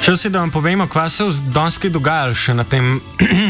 Čas je, da vam povemo, kaj se je danes dogajalo še na tem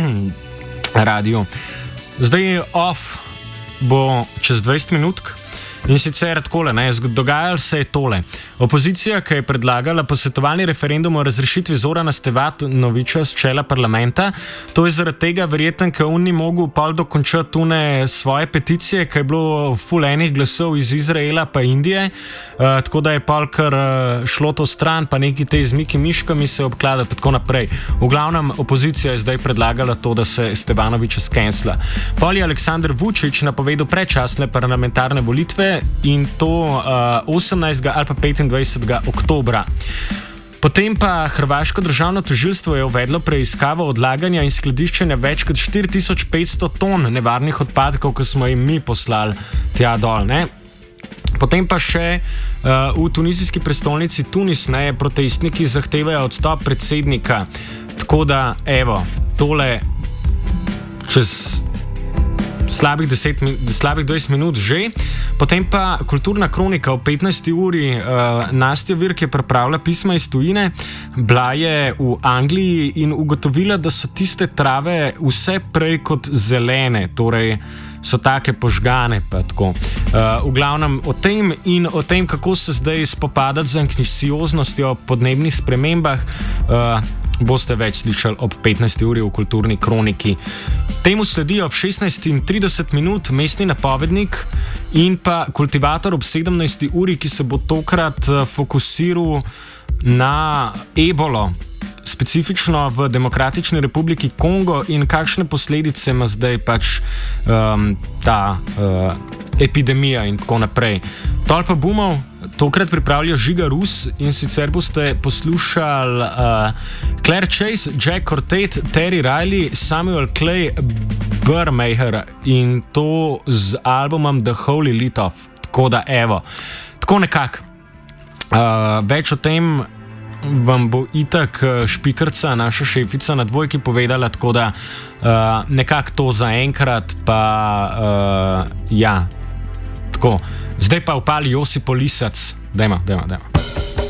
radiju. Zdaj off bo čez 20 minutk. In sicer takole, dogajalo se je tole. Opozicija, ki je predlagala posvetovalni referendum o razrešitvi Zorana Stevanovića s čela parlamenta, to je zaradi tega verjetno, ker on ni mogel pol dokončati tune svoje peticije, ker je bilo ful enih glasov iz Izraela pa Indije, tako da je pol kar šlo to stran, pa neki te izmiki miškami se obkladati, pa tako naprej. V glavnem, opozicija je zdaj predlagala to, da se Stevanovića scancela. Pol je Aleksandar Vučić napovedal predčasne parlamentarne volitve, in to 18. ali pa 25. oktobra. Potem pa Hrvaško državno tožilstvo je uvedlo preiskavo odlaganja in skladiščenja več kot 4500 ton nevarnih odpadkov, ki smo jim mi poslali tja dol. Potem pa še v tunizijski prestolnici Tunis protestniki zahtevajo odstop predsednika. Tako da, evo, tole čez slabih 20 minut že. Potem pa kulturna kronika o 15. uri. Nastja Virk je pripravila pisma iz tujine, bila je v Angliji in ugotovila, da so tiste trave vse prej kot zelene, torej so take požgane pa tako. V glavnem o tem, kako se zdaj spopadati z anksioznostjo podnebnih spremembah, boste več slišali ob 15. uri v kulturni kroniki. Temu sledi ob 16:30 minut mestni napovednik in pa kultivator ob 17. uri, ki se bo tokrat fokusiral na ebolo, specifično v Demokratični republiki Kongo in kakšne posledice ima zdaj pač ta epidemija in tako naprej. Tolpa bumov tokrat pripravlja Žiga Rus in sicer boste poslušali Claire Chase, Jack Cortet, Terry Riley, Samuel Clay, Burmaher in to z albumom The Holy Litov. Tako da evo, tako nekako. Več o tem vam bo itak Špikrca, naša šefica na Dvojki, povedala, tako da nekako to zaenkrat, pa ja, tako. Zdaj pa upali Josip Lisac. Dajmo.